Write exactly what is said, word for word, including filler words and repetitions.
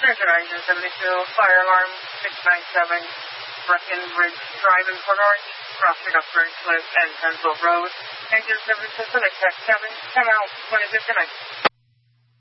Center Engine seventy-two, fire alarm six nine seven, Breckenridge Drive in Port Orange, crossing up Burns Cliff and Pennsville Road. Engine seventy-two, select tax cabin, come out, twenty fifty-nine.